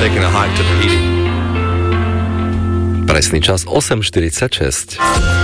taking a hike to Tahiti. Presný čas 8:46.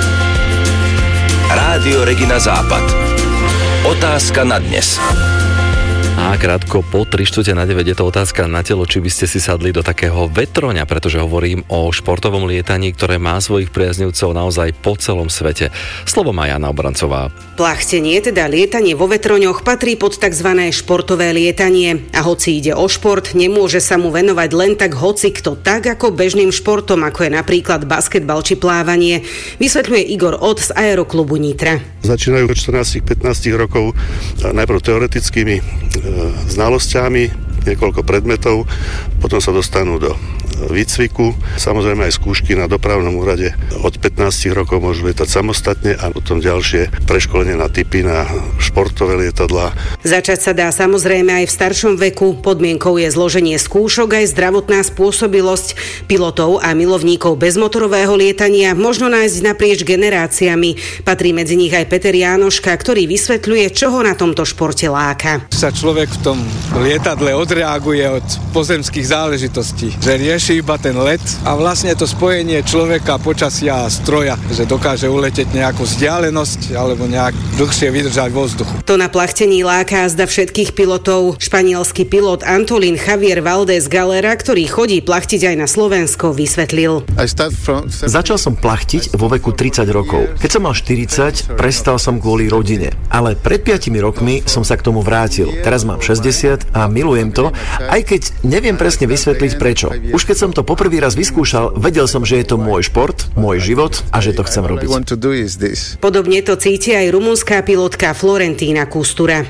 Rádio Regina Západ. Otázka na dnes. A krátko po 8:45 je to otázka na telo, či by ste si sadli do takého vetroňa, pretože hovorím o športovom lietaní, ktoré má svojich priaznivcov naozaj po celom svete. Slovo má Jana Obrancová. Plachtenie, teda lietanie vo vetroňoch, patrí pod tzv. Športové lietanie. A hoci ide o šport, nemôže sa mu venovať len tak hocikto, tak ako bežným športom, ako je napríklad basketbal či plávanie, vysvetľuje Igor Ott z Aeroklubu Nitra. Začínajú od 14-15 rokov najprv teoretickými znalosťami, niekoľko predmetov, potom sa dostanú do výcviku, samozrejme aj skúšky na dopravnom úrade. Od 15 rokov môžu lietať samostatne a potom ďalšie preškolenie na typy, na športové lietadlá. Začať sa dá samozrejme aj v staršom veku. Podmienkou je zloženie skúšok aj zdravotná spôsobilosť. Pilotov a milovníkov bezmotorového lietania možno nájsť naprieč generáciami. Patrí medzi nich aj Peter Jánoška, ktorý vysvetľuje, čo ho na tomto športe láka. Sa človek v tom lietadle odreaguje od pozemských záležitostí, že rieši iba ten let a vlastne to spojenie človeka, počasia a stroja, že dokáže uletieť nejakú vzdialenosť alebo nejak dlhšie vydržať vzduchu. To na plachtení láka azda všetkých pilotov. Španielský pilot Antolín Javier Valdés Galera, ktorý chodí plachtiť aj na Slovensko, vysvetlil. Začal som plachtiť vo veku 30 rokov. Keď som mal 40, prestal som kvôli rodine. Ale pred 5 rokmi som sa k tomu vrátil. Teraz mám 60 a milujem to, aj keď neviem presne vysvetliť prečo. Už keď som to poprvý raz vyskúšal, vedel som, že je to môj šport, môj život a že to chcem robiť. Podobne to cíti aj rumunská pilotka Florentína Kustura.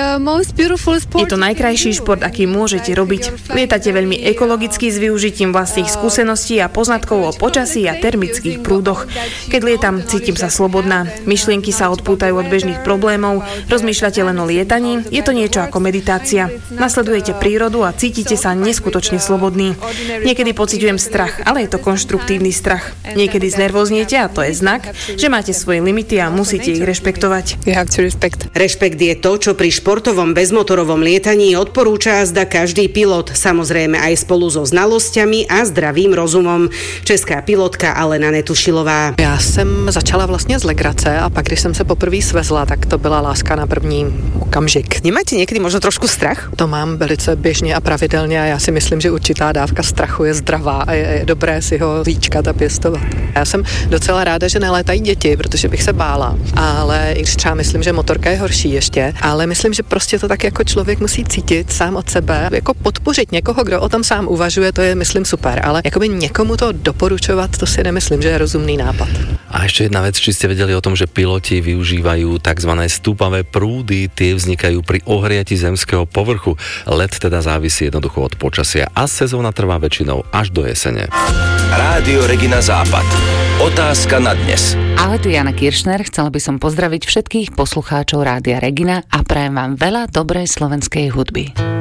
Je to najkrajší šport, aký môžete robiť. Lietate veľmi ekologicky s využitím vlastných skúseností a poznatkov o počasí a termických prúdoch. Keď lietam, cítim sa slobodná. Myšlienky sa odpútajú od bežných problémov, rozmýšľate len o lietaní, je to niečo ako meditácia. Nasledujete prírodu a cítite sa neskutočne slobodný. Niekedy pociťujem strach, ale je to konštruktívny strach. Niekedy znervóznete a to je znak, že máte svoje limity a musíte ich rešpektovať. Rešpekt je to, čo pri športovom bezmotorovom lietaní odporúča azda každý pilot, samozrejme aj spolu so znalosťami a zdravým rozumom. Česká pilotka Alena Netušilová. Já jsem začala vlastně z legrace a pak, když jsem se poprvé svezla, tak to byla láska na první okamžik. Nemáte niekedy možno trošku strach? To mám velice běžně a pravidelně a já si myslím, že určitá dávka strachu je zdravá a je dobré si ho výčkat a pěstovat. Já jsem docela ráda, že nelétají děti, protože bych se bála, ale i když třeba myslím, že motorka je horší ještě, ale myslím, že prostě to tak jako člověk musí cítit sám od sebe, jako podpořit někoho, kdo o tom sám uvažuje, to je myslím super, ale jakoby někomu to doporučovat, to si nemyslím, že je rozumný nápad. A ešte jedna vec, či ste vedeli o tom, že piloti využívajú tzv. Stúpavé prúdy, tie vznikajú pri ohriati zemského povrchu. Let teda závisí jednoducho od počasia a sezóna trvá väčšinou až do jesene. Rádio Regina Západ. Otázka na dnes. Ahoj, tu Jana Kiršner. Chcela by som pozdraviť všetkých poslucháčov Rádia Regina a prajem vám veľa dobrej slovenskej hudby.